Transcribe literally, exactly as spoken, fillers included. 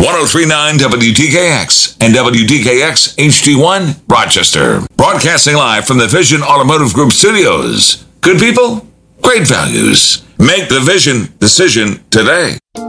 ten thirty-nine W T K X and W T K X H D one, Rochester. Broadcasting live from the Vision Automotive Group studios. Good people, great values. Make the Vision decision today.